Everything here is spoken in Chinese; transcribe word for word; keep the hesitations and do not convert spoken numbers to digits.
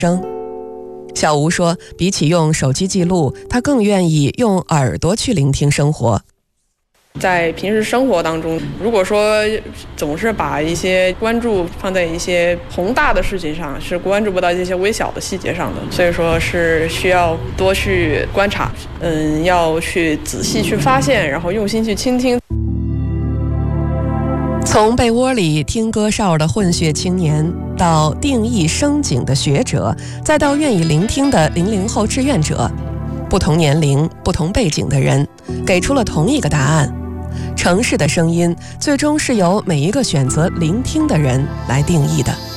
声。小吴说，比起用手机记录，他更愿意用耳朵去聆听生活。 在平时生活当中，如果说总是把一些关注放在一些宏大的事情上，是关注不到这些微小的细节上的，所以说是需要多去观察，嗯，要去仔细去发现，然后用心去倾听。 从被窝里听歌哨的混血青年，到定义声景的学者，再到愿意聆听的零零后志愿者，不同年龄、不同背景的人，给出了同一个答案：城市的声音，最终是由每一个选择聆听的人来定义的。